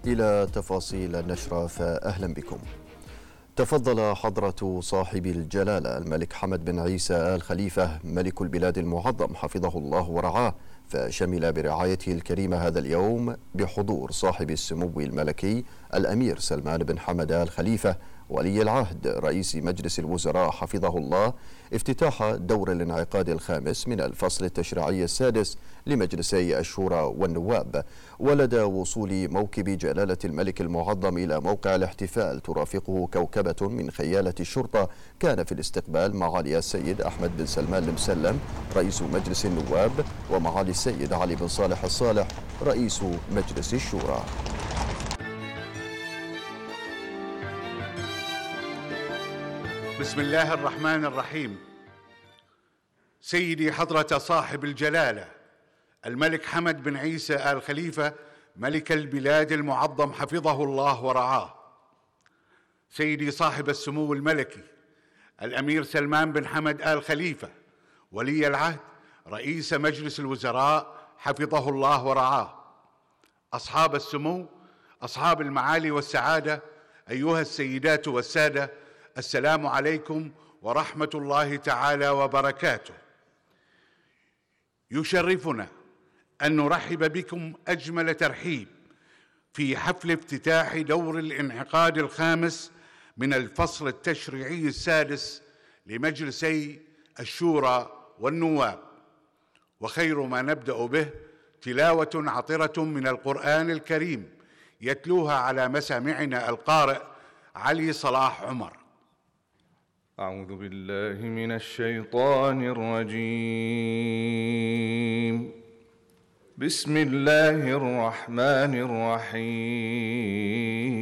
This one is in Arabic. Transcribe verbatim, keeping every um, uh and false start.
إلى تفاصيل النشرة فأهلا بكم. تفضل حضرة صاحب الجلالة الملك حمد بن عيسى آل خليفة ملك البلاد المعظم حفظه الله ورعاه، فشمل برعايته الكريمة هذا اليوم بحضور صاحب السمو الملكي الأمير سلمان بن حمد آل خليفة ولي العهد رئيس مجلس الوزراء حفظه الله افتتاح دور الانعقاد الخامس من الفصل التشريعي السادس لمجلسي الشورى والنواب. ولدى وصول موكب جلالة الملك المعظم إلى موقع الاحتفال ترافقه كوكبة من خيالة الشرطة، كان في الاستقبال معالي السيد أحمد بن سلمان المسلم رئيس مجلس النواب ومعالي السيد علي بن صالح الصالح رئيس مجلس الشورى. بسم الله الرحمن الرحيم. سيدي حضرة صاحب الجلالة الملك حمد بن عيسى آل خليفة ملك البلاد المعظم حفظه الله ورعاه، سيدي صاحب السمو الملكي الأمير سلمان بن حمد آل خليفة ولي العهد رئيس مجلس الوزراء حفظه الله ورعاه، أصحاب السمو، أصحاب المعالي والسعادة، أيها السيدات والسادة، السلام عليكم ورحمة الله تعالى وبركاته. يشرفنا أن نرحب بكم أجمل ترحيب في حفل افتتاح دور الانعقاد الخامس من الفصل التشريعي السادس لمجلسي الشورى والنواب، وخير ما نبدأ به تلاوة عطرة من القرآن الكريم يتلوها على مسامعنا القارئ علي صلاح عمر. أعوذ بالله من الشيطان الرجيم. بسم الله الرحمن الرحيم.